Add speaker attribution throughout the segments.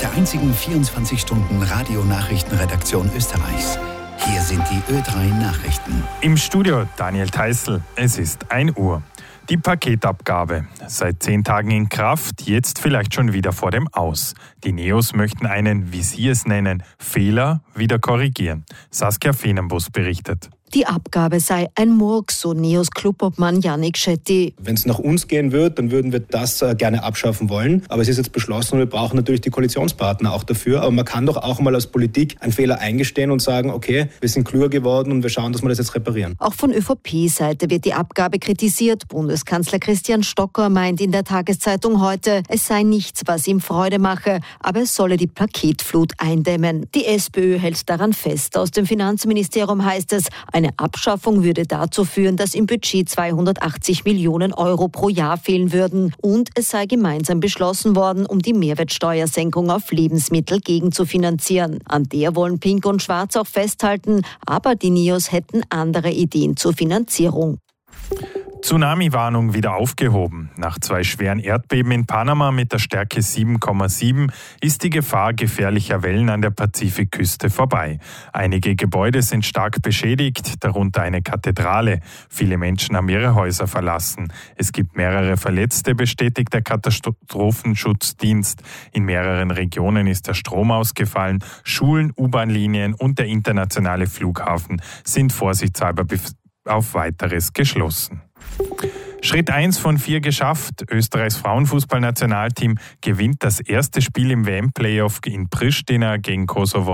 Speaker 1: der einzigen 24-Stunden-Radio-Nachrichtenredaktion Österreichs. Hier sind die Ö3 Nachrichten.
Speaker 2: Im Studio Daniel Theißl. Es ist 1 Uhr. Die Paketabgabe. Seit 10 Tagen in Kraft, jetzt vielleicht schon wieder vor dem Aus. Die Neos möchten einen, wie sie es nennen, Fehler wieder korrigieren. Saskia Feenenbus berichtet.
Speaker 3: Die Abgabe sei ein Murks, so Neos Clubobmann Yannick Shetty.
Speaker 4: Wenn es nach uns gehen wird, dann würden wir das gerne abschaffen wollen. Aber es ist jetzt beschlossen und wir brauchen natürlich die Koalitionspartner auch dafür. Aber man kann doch auch mal als Politik einen Fehler eingestehen und sagen, okay, wir sind klüger geworden und wir schauen, dass wir das jetzt reparieren.
Speaker 3: Auch von ÖVP-Seite wird die Abgabe kritisiert. Bundeskanzler Christian Stocker meint in der Tageszeitung heute, es sei nichts, was ihm Freude mache, aber es solle die Paketflut eindämmen. Die SPÖ hält daran fest. Aus dem Finanzministerium heißt es, eine Abschaffung würde dazu führen, dass im Budget 280 Millionen Euro pro Jahr fehlen würden. Und es sei gemeinsam beschlossen worden, um die Mehrwertsteuersenkung auf Lebensmittel gegenzufinanzieren. An der wollen Pink und Schwarz auch festhalten, aber die Neos hätten andere Ideen zur Finanzierung.
Speaker 2: Tsunami-Warnung wieder aufgehoben. Nach 2 schweren Erdbeben in Panama mit der Stärke 7,7 ist die Gefahr gefährlicher Wellen an der Pazifikküste vorbei. Einige Gebäude sind stark beschädigt, darunter eine Kathedrale. Viele Menschen haben ihre Häuser verlassen. Es gibt mehrere Verletzte, bestätigt der Katastrophenschutzdienst. In mehreren Regionen ist der Strom ausgefallen. Schulen, U-Bahn-Linien und der internationale Flughafen sind vorsichtshalber auf Weiteres geschlossen. Schritt 1 von 4 geschafft. Österreichs Frauenfußballnationalteam gewinnt das erste Spiel im WM-Playoff in Pristina gegen Kosovo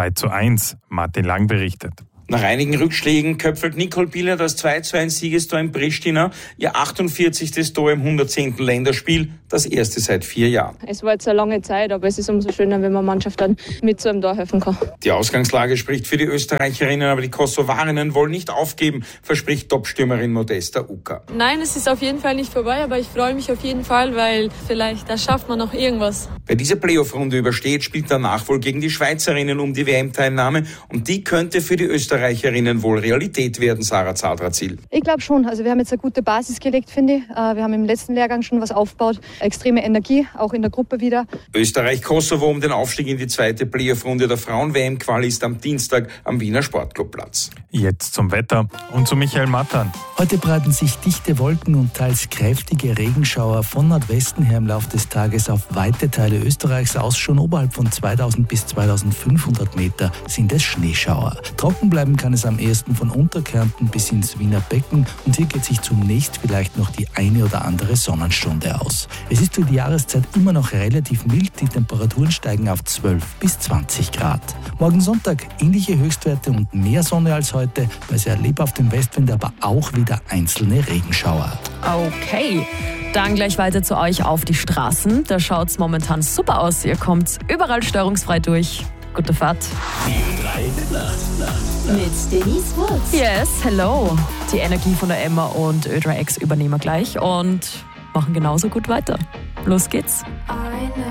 Speaker 2: 2:1. Martin Lang berichtet.
Speaker 5: Nach einigen Rückschlägen köpfelt Nicole Bieler das 2:1 Siegestor in Pristina, ihr 48. Tor im 110. Länderspiel, das erste seit 4 Jahren.
Speaker 6: Es war jetzt eine lange Zeit, aber es ist umso schöner, wenn man Mannschaft dann mit so einem Tor helfen kann.
Speaker 5: Die Ausgangslage spricht für die Österreicherinnen, aber die Kosovarinnen wollen nicht aufgeben, verspricht Topstürmerin Modesta Uka.
Speaker 6: Nein, es ist auf jeden Fall nicht vorbei, aber ich freue mich auf jeden Fall, weil vielleicht da schafft man noch irgendwas.
Speaker 5: Wer diese Playoff-Runde übersteht, spielt danach wohl gegen die Schweizerinnen um die WM-Teilnahme und die könnte für die Österreicherinnen wohl Realität werden, Sarah Zadrazil.
Speaker 7: Ich glaube schon. Also wir haben jetzt eine gute Basis gelegt, finde ich. Wir haben im letzten Lehrgang schon was aufgebaut. Extreme Energie, auch in der Gruppe wieder.
Speaker 5: Österreich-Kosovo um den Aufstieg in die zweite Playoff-Runde der Frauen-WM-Quali ist am Dienstag am Wiener Sportclubplatz.
Speaker 2: Jetzt zum Wetter und zu Michael Mattern.
Speaker 8: Heute breiten sich dichte Wolken und teils kräftige Regenschauer von Nordwesten her im Laufe des Tages auf weite Teile Österreichs aus. Schon oberhalb von 2000 bis 2500 Meter sind es Schneeschauer. Trocken bleiben kann es am ehesten von Unterkärnten bis ins Wiener Becken und hier geht sich zunächst vielleicht noch die eine oder andere Sonnenstunde aus. Es ist für die Jahreszeit immer noch relativ mild, die Temperaturen steigen auf 12 bis 20 Grad. Morgen Sonntag ähnliche Höchstwerte und mehr Sonne als heute, bei sehr lebhaftem Westwind aber auch wieder einzelne Regenschauer.
Speaker 9: Okay, dann gleich weiter zu euch auf die Straßen. Da schaut es momentan super aus. Ihr kommt überall störungsfrei durch. Gute Fahrt.
Speaker 1: Die Ö3 Nacht.
Speaker 10: Mit Denise Woods.
Speaker 9: Yes, hello. Die Energie von der Emma und Ö3X übernehmen wir gleich und machen genauso gut weiter. Los geht's.